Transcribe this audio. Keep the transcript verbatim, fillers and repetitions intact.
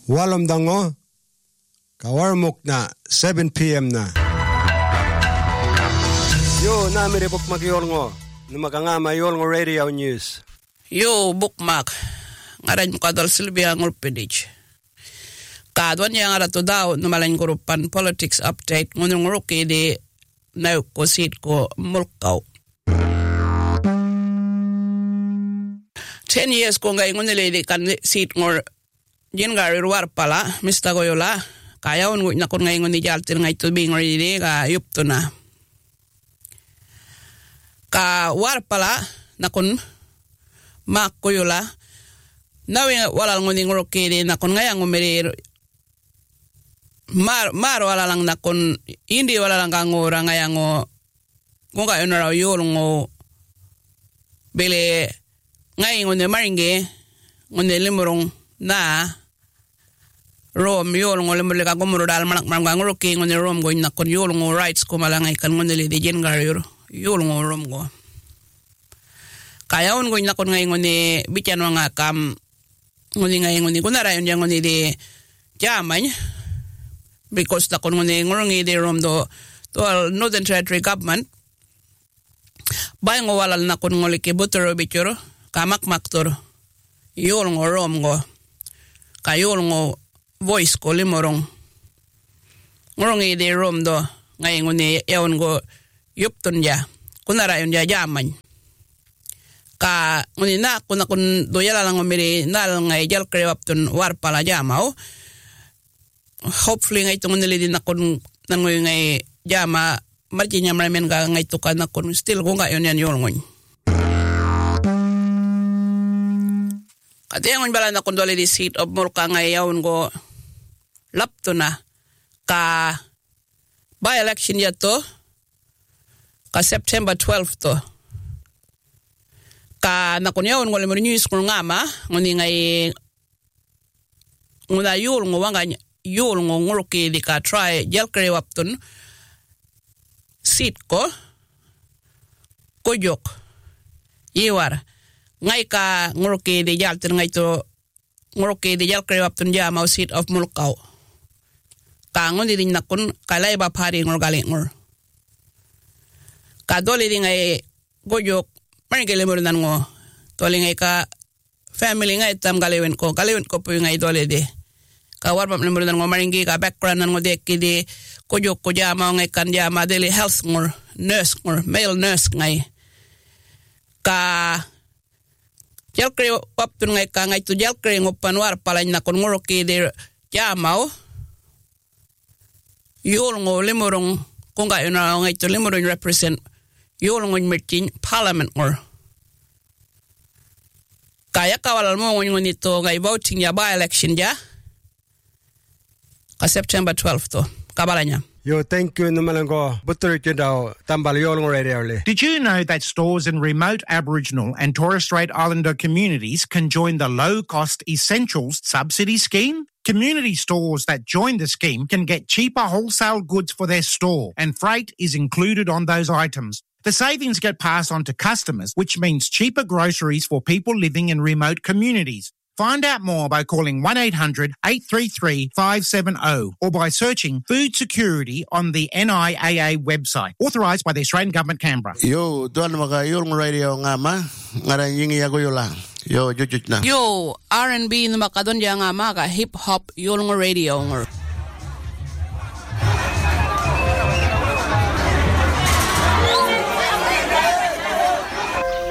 Walam dango. Kawarmuk na seven p.m. na. Yo, namiri buk magyolngo. Numakanga mayolngo radio news. Yo, bookmark. Ngaran mo kadal Sylvia Ngurpedich. Kadwan yang ara to daw numalan grupan politics update ngunung ruki di nauk ko sit ko mulkaw. Ten years ko ngay ngunili di kan sit ngor jen gari ruar pala Mister Goyola kaya un ngut nakon ngay nguni jaltir ngay to bing ri di ka yup to na. Ka war pala nakon mak Goyola nawe wala nguni nguruki di nakon ngay ang umiri mar mar wala lang nakon hindi wala lang kang ora ngay ang kung kayo na raw yun ngo bili ngay nguni maringi nguni limurong na rom yun ngo limurong ka kumuro dal manak marang nguruki nguni rom go nakon yun ngo rights ko malangay kan nguni li di jen gario yun ngo rom go kaya un go nakon ngay nguni bityan nga kam nguni ngay nguni kunara yun yang nguni di jamay because nakon nguni ngurungi di rom do to Northern Territory government bay ngo walal nakon nguli ki butero bichoro kamak maktor yul ngo rom go kayul ngo voice ko limorong ngurungi di rom do ngay nguni yawn go yupton ja kunara yun ja jaman ka nguni na kun nakon do yala lang umiri nal ngay jal krewapton war pala jamao hopefully ngay tungon nila din nakon nangoy ngay jama marji niya maramin ka ngay tuka nakon still kung kayo niyan yun ngoy kati yung bala nakon dole di seat of more ka ngay yawn ko lapto na ka by election yato ka September twelfth to ka nakon yawn ko limon news kung nga ma nguni ngay nguna yul ngwanga yul ngo nguruki di ka try jel kre waptun sit ko kojok iwar ngai ka nguruki di jal tin ngai to nguruki di jel kre waptun ja mau sit of mulkaw ka ngon di nakun kalay ba pari ngor galing ngor ka dole di ngai kojok marigele mo nan ngo dole ngai ka family ngai tam galewen ko galewen ko pu ngai dole di kawar pam number ngo maringi ka background ngo de kidi kojok ko jama ngai kan jama daily health ngor nurse ngor male nurse ngai ka jalkre waptun ngai ka ngai tu jalkre ngopan war palain na kon ngoro kidi jama yul ngo limorong kung ga yuna ngai tu limorong represent yul ngo merchin parliament ngor kaya kawal mo ngo nito ngai voting ya by election ja ka September twelfth to kabalanya. Yo, thank you numalango butter daw tambal yolong radio le. Did you know that stores in remote Aboriginal and Torres Strait Islander communities can join the low-cost Essentials subsidy scheme? Community stores that join the scheme can get cheaper wholesale goods for their store, and freight is included on those items. The savings get passed on to customers, which means cheaper groceries for people living in remote communities. Find out more by calling one eight hundred eight three three five seven zero or by searching food security on the N I A A website, authorised by the Australian Government, Canberra. Yo, tuan maka yung radio nga ma, ngaran yingi ako yola. Yo, jujut na. Yo, R and B na makadon yang nga maka hip hop yung radio ngor.